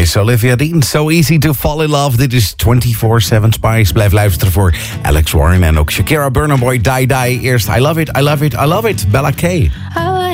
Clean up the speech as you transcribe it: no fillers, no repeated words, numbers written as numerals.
is Olivia Dean. So easy to fall in love. Dit is 24/7 Spice. Blijf luisteren voor Alex Warren en ook Shakira, Burna Boy, Die Die. Eerst I Love It, I Love It, I Love It. Bella K.